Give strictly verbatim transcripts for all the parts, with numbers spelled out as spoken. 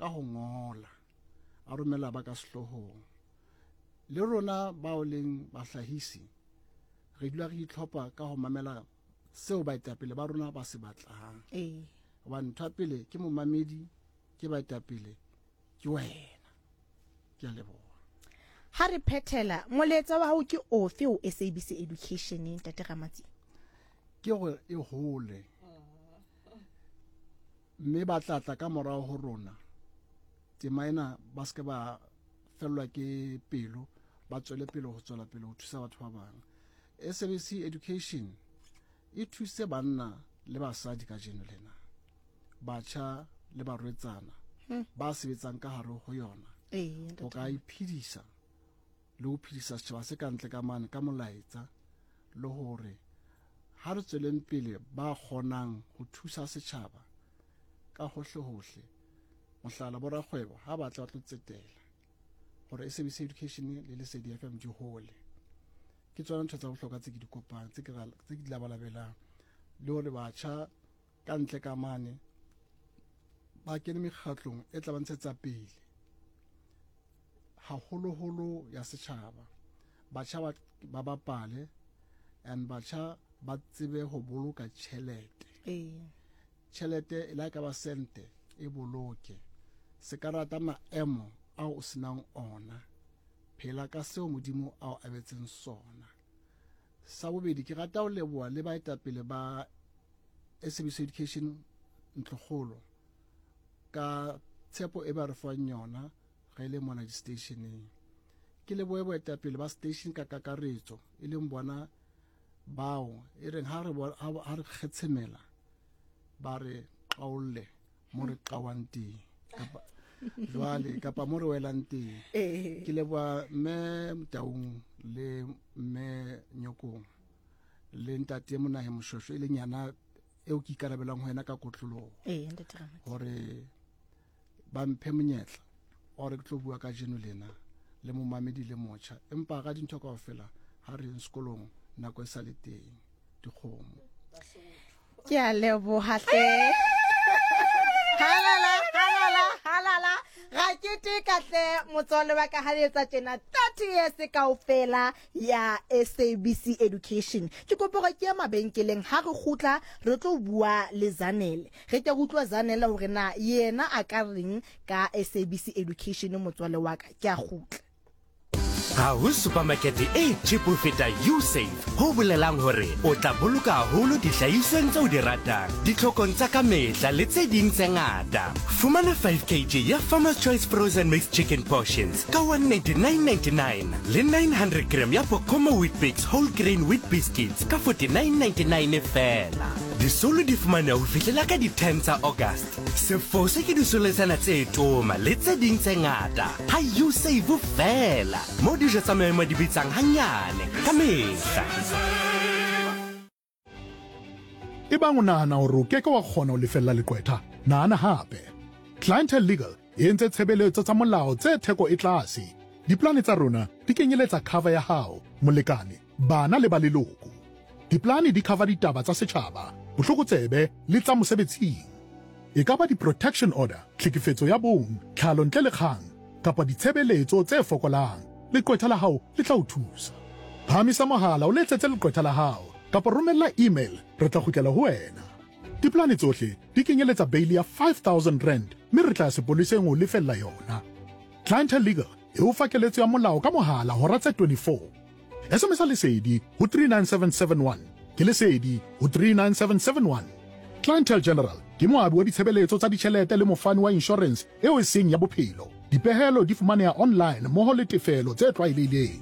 ka ho ngola a romela ba ka sehlohong le rona ba o leng bahlahisi re dula re itlhopha ka ho mamela seo baetapele ba rona ba se batlang eh wa ntwa pele ke momamedi ke baetapele ke wena ke a leboha ha re phethela moletsa wa hao ke ofe o S A B C Education Tate Ramatsi ke go e hole mme ba tlatla ka morao ho rona temaina ba se ba fellwa ke pelo ba tswele pele ho tswela pele ho thusa batho ba bang S A B C Education e thuse banna le basadi ka jeno lena batjha le barwetsana ba sebetsang ka hare ho yona eh o ka iphidisa le ho phidisa setjhaba se ka ntle ka mane ka molaetsa le hore ha re tsweleng pele ba kgonang ho thusa setjhaba ka hohle hohle mohlala bo rakgwebo ha ba tla tsetela hore S A B C Education le le C D F M di hole ke tsona ntho tsa bohlokwa tse ke di kopang tse ke tse ke di labalabelang le hore batjha ka ntle ka mane ba kene mekgatlong e tla ba ntshetsa pele haholoholo ya setjhaba batjha ba bapale and batjha ba tsebe ho boloka tjhelete eh tjhelete e la ka ba sente e boloke se ka rata maemo a o senang ona phela ka seo modimo a o abetseng sona sa bobedi ke rata ho leboha le baetapele ba S A B C Education ntlogolo ka tshepo e ba re fang yona ga ile mona di stationeng ke le boe boetapele ba station ka kakaretso e leng bona bao e reng ha re ha re kgetsemela ba re qaolle mo re qawang teng kapa jwale kapa mo re welang teng ke le boa me Mtaung le me Nyokong le ntate monahe Moshosho ile nyana eo ke ikarabelang ho yena ka kotlolo eh ntate Ramatsi hore ba mphe monyetla o re tlo bua ka jeno lena le momamedi le motjha empa ga dintho kaofela ha re sekolong nako e sa le teng dikgomo ke a leboha hle halala halala halala ga ke te ka tle motswalle wa ka ha letsa tjena thirty years kaofela ya S A B C Education ke kopa go ke mabenkeleng ha re khutla re tlo bua le Zanele re ke go tlwa Zanele hore na yena a ka reng ka S A B C Education motswalle wa ka ke a khutla ha ho supermarket e cheap ho feta Usave ho bolelang hore o tla boloka haholo dihlahisweng tse o di ratang ditlhokong tsa ka mehla le tse ding tse ngata fumana five kilograms ya Farmer's Choice frozen mixed chicken portions ka one ninety-nine ninety-nine le nine hundred grams ya Pocomo wheat bix whole grain wheat biscuits ka forty-nine ninety-nine fela disolo di fumana ho fihlela ka di ten tsa August se fose ke disolo tsena tse toma le tse ding tse ngata ha Usave fela mo dijo tsa maemo di bitsang hanyane ka mehla e bang o nahana hore o keke wa kgona ho lefella leqwetha nahana hape Clientele Legal e entse tshebeletso tsa molao tse theko e tlase diplane tsa rona di kenyeletsa cover ya hao molekane bana le ba leloko diplane di cover ditaba tsa setjhaba bohlokotsebe le tsa mosebetsing e ka ba di-protection order tlhekefetso ya bong tlhalo ntle le kgang kapa ditshebeletso tse fokolang leqwetha la hao le tla o thusa phamisa mohala o letsetse leqwetha la hao kapa romella email re tla kgutlela ho wena diplane tsohle di kenyeletsa bail ya five thousand rand mme re tla sepoleseng o lefella yona Clientele Legal e o fa keletso ya molao ka mohala hora tse twenty-four S M S lesedi ho three nine seven seven one ke lesedi ho three nine seven seven one Clientele General ke moabi wa ditshebeletso tsa ditjhelete le mofani wa insurance eo e seng ya bophelo dipehelo di fumaneha online mmoho le tefelo tse tlwaelehileng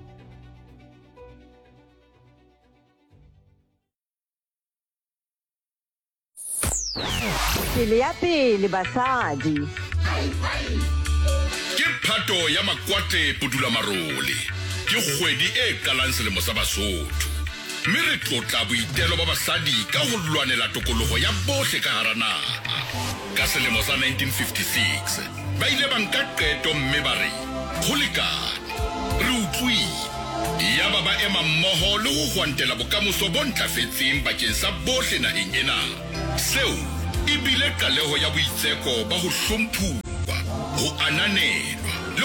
pele ya pele basadi ke phato ya makwate pudula marole ke kgwedi e qalang selemo sa Basotho mme re tlotla boitelo ba basadi ka ho lwanela tokoloho ya bohle ka hara naha ka selemo sa nineteen fifty-six ba ile ba nka qeto mme ba re ho lekane re utlwile ya ba ba ema mmoho le ho hwantela bokamoso bo ntlafetseng bakeng sa bohle naheng ena seo e bile qaleho ya boitseko ba ho hlomphuwa ho ananela